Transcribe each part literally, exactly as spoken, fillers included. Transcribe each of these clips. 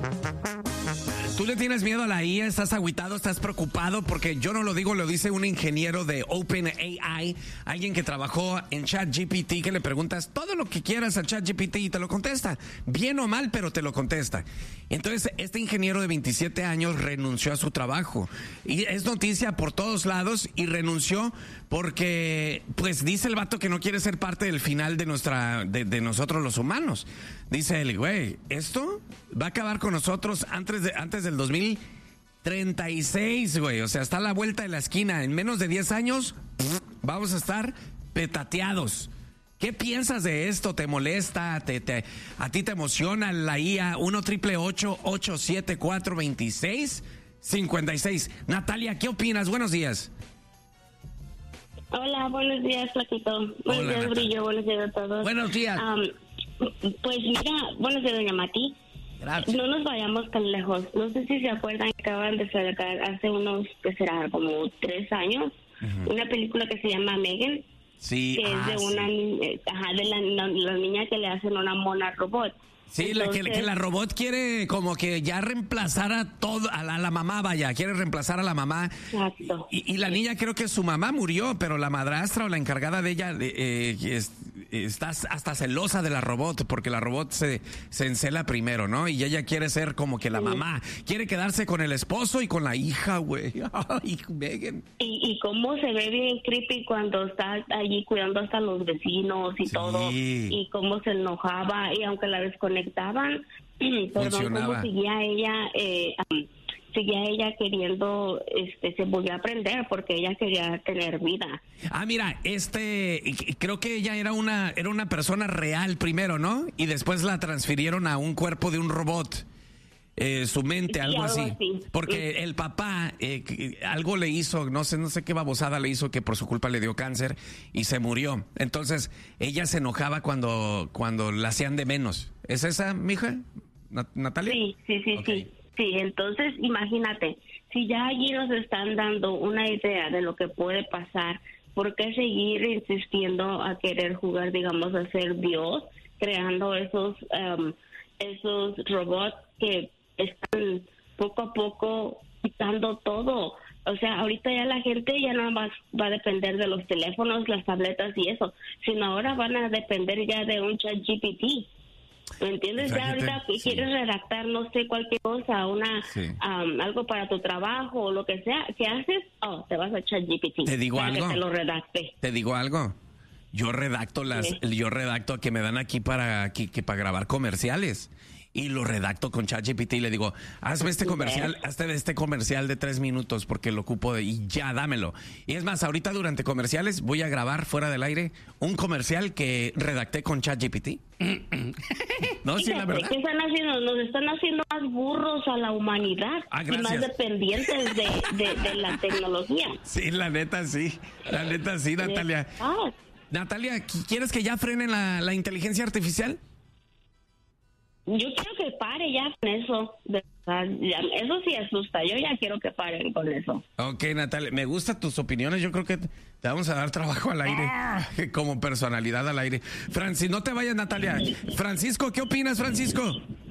¿Tú le tienes miedo a la I A? ¿Estás agüitado? ¿Estás preocupado? Porque yo no lo digo, lo dice un ingeniero de OpenAI, alguien que trabajó en ChatGPT, que le preguntas todo lo que quieras a ChatGPT y te lo contesta. Bien o mal, pero te lo contesta. Entonces, este ingeniero de veintisiete años renunció a su trabajo. Y es noticia por todos lados y renunció porque, pues, dice el vato que no quiere ser parte del final de nuestra, de, de nosotros los humanos. Dice él, güey, esto va a acabar con nosotros antes de, antes del dos mil treinta y seis, güey. O sea, está a la vuelta de la esquina. En menos de diez años vamos a estar petateados. ¿Qué piensas de esto? ¿Te molesta? ¿Te, te, ¿A ti te emociona la I A? uno triple ocho ocho siete cuatro dos seis cinco seis. Natalia, ¿qué opinas? Buenos días. Hola, buenos días, Flaquito. Buenos Hola, días, Natalia. Brillo. Buenos días a todos. Buenos días. Um, pues mira, buenos días, doña Mati. Gracias. No nos vayamos tan lejos. No sé si se acuerdan que acaban de sacar hace unos, que será, como tres años, uh-huh. una película que se llama Megan. Sí, que ah, es de una sí. ajá, de la, la, la niña que le hacen una mona robot. Sí, Entonces, la que, que la robot quiere como que ya reemplazar a todo, a la, a la mamá, vaya, quiere reemplazar a la mamá. Exacto. Y, y la niña creo que su mamá murió, pero la madrastra o la encargada de ella eh, es, está hasta celosa de la robot, porque la robot se, se encela primero, ¿no? Y ella quiere ser como que la sí. mamá, quiere quedarse con el esposo y con la hija, güey. Ay, Megan. Y, y cómo se ve bien creepy cuando está allí cuidando hasta los vecinos y sí. todo, y cómo se enojaba, y aunque la desconectaban, perdón, cómo seguía ella, eh, um, seguía ella queriendo, este, se volvió a aprender porque ella quería tener vida. Ah, mira, este, creo que ella era una, era una persona real primero, ¿no? Y después la transfirieron a un cuerpo de un robot. Eh, su mente, sí, algo, algo así. así. Porque sí. el papá eh, algo le hizo, no sé, no sé qué babosada le hizo, que por su culpa le dio cáncer y se murió. Entonces, ella se enojaba cuando, cuando la hacían de menos. ¿Es esa, mija? ¿Natalia? Sí, sí, sí, okay. sí. Sí, entonces imagínate, si ya allí nos están dando una idea de lo que puede pasar, ¿por qué seguir insistiendo a querer jugar, digamos, a ser Dios, creando esos, um, esos robots que están poco a poco quitando todo? O sea, ahorita ya la gente ya nada más va a depender de los teléfonos, las tabletas y eso, sino ahora van a depender ya de un ChatGPT. ¿Me entiendes? Ya ahorita que sí. quieres redactar, no sé, cualquier cosa, una sí. um, algo para tu trabajo o lo que sea, ¿qué haces? Oh, te vas a ChatGPT. ¿Te digo para algo? Que te lo redacte. ¿Te digo algo? Yo redacto las, sí. yo redacto que me dan aquí para aquí, que para grabar comerciales. Y lo redacto con ChatGPT y le digo, hazme este comercial, hazte este comercial de tres minutos porque lo ocupo de, y ya, dámelo. Y es más, ahorita durante comerciales voy a grabar fuera del aire un comercial que redacté con ChatGPT. No, sí, la verdad. ¿Qué están haciendo? Nos están haciendo más burros a la humanidad ah, y más dependientes de, de, de la tecnología. Sí, la neta sí, la neta sí, Natalia. Ah. Natalia, ¿quieres que ya frenen la, la inteligencia artificial? Yo quiero que pare ya con eso. De verdad, ya, eso sí asusta. Yo ya quiero que paren con eso. Ok, Natalia, me gustan tus opiniones. Yo creo que te vamos a dar trabajo al aire, ah. como personalidad al aire. Francis, no te vayas, Natalia. Francisco, ¿qué opinas, Francisco?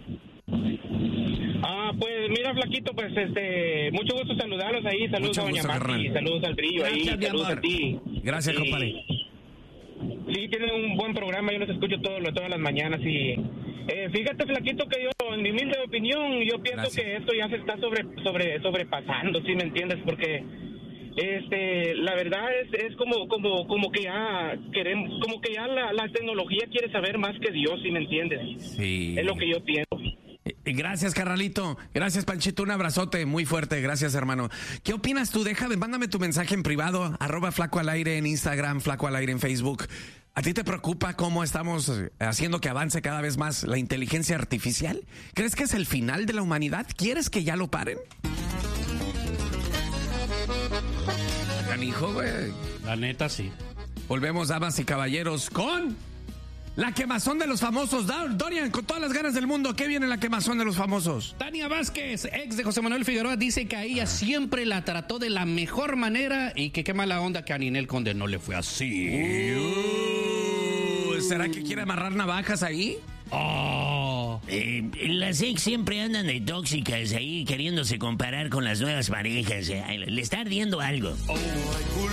Ah, pues mira, Flaquito, pues este, mucho gusto saludarlos ahí. Saludos mucho a Doña Mati, saludos al Brillo. Gracias, ahí, saludos amor. A ti. Gracias, sí. compadre. Sí, tienen un buen programa, yo los escucho todo, todas las mañanas y eh, fíjate, Flaquito, que yo, en mi humilde opinión, yo pienso Gracias. Que esto ya se está sobre, sobre, sobrepasando, ¿sí me entiendes? Porque este, la verdad es, es como, como, como que ya queremos, como que ya la, la tecnología quiere saber más que Dios, ¿sí me entiendes? Sí. Es lo que yo pienso. Gracias, carnalito. Gracias, Panchito. Un abrazote muy fuerte. Gracias, hermano. ¿Qué opinas tú? Deja de, mándame tu mensaje en privado, arroba Flaco al Aire en Instagram, Flaco al Aire en Facebook. ¿A ti te preocupa cómo estamos haciendo que avance cada vez más la inteligencia artificial? ¿Crees que es el final de la humanidad? ¿Quieres que ya lo paren? Canijo, güey. La neta, sí. Volvemos, damas y caballeros, con... la quemazón de los famosos. Dorian, con todas las ganas del mundo, ¿qué viene la quemazón de los famosos? Tania Vázquez, ex de José Manuel Figueroa, dice que a ella siempre la trató de la mejor manera y que qué mala onda que a Ninel Conde no le fue así. Uh, ¿Será que quiere amarrar navajas ahí? Oh. Eh, las ex siempre andan de tóxicas ahí queriéndose comparar con las nuevas parejas. eh. Le está ardiendo algo.